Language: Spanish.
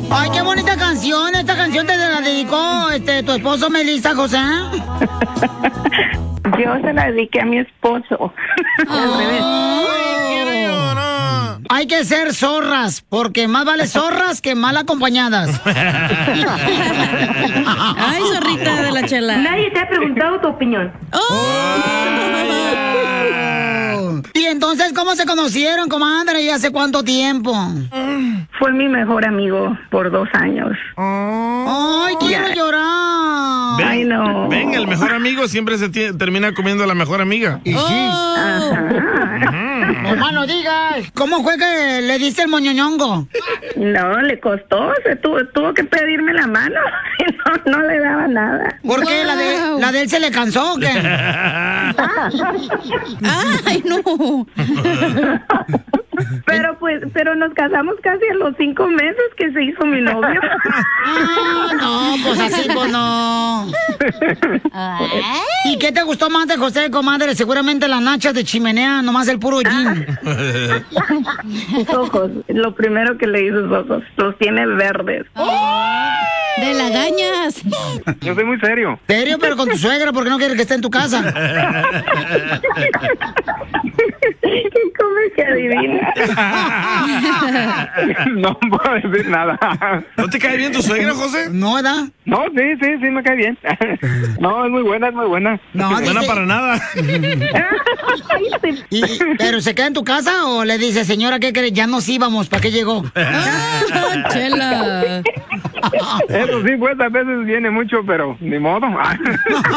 Ay, qué bonita canción. Esta canción te la dedicó tu esposo Melissa, José. Yo se la dediqué a mi esposo. Al revés. Hay que ser zorras, porque más vale zorras que mal acompañadas. Ay, zorrita de la Chela. Nadie te ha preguntado tu opinión. Y entonces, ¿cómo se conocieron, comadre? ¿Y hace cuánto tiempo? Fue mi mejor amigo por 2 años. Ay, quiero llorar. Ay, no. Ven, el mejor amigo siempre se termina comiendo a la mejor amiga. Y sí. Hermano, digas, ¿cómo fue que le diste el moñoñongo? No, le costó, tuvo que pedirme la mano. No le daba nada. ¿Por qué? ¿La de él se le cansó o qué? Ay, no. Pero nos casamos casi a los 5 meses que se hizo mi novio. No, pues así, pues no. ¿Y qué te gustó más de José, comadre? Seguramente las nachas de chimenea, nomás el puro gin. Sus ojos, lo primero que le di sus ojos, los tiene verdes. De lagañas. Yo soy muy serio. ¿Serio? Pero con tu suegra, porque no quieres que esté en tu casa. ¿Cómo es que adivina? No puedo decir nada. ¿No te cae bien tu suegra, José? No, ¿verdad? No, sí, me cae bien. No, es muy buena, es muy buena. No, Buena dice- para nada. ¿Pero se queda en tu casa o le dice, señora, qué crees? Ya nos íbamos, ¿para qué llegó? Chela. Eso sí, pues a veces viene mucho, pero ni modo.